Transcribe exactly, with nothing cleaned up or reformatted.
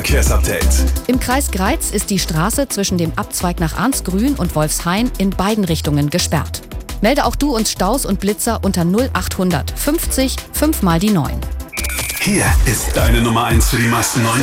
Verkehrsupdate. Im Kreis Greiz ist die Straße zwischen dem Abzweig nach Arnsgrün und Wolfshain in beiden Richtungen gesperrt. Melde auch du uns Staus und Blitzer unter null achthundert fünfzig fünf mal die neun. Hier ist deine Nummer eins für die meisten neuen